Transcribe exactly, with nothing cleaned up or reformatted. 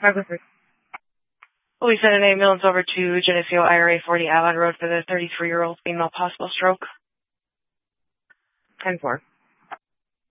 five oh three. We sent an ambulance over to Geneseo I R A forty Avon Road for the thirty-three-year-old female, possible stroke. ten four.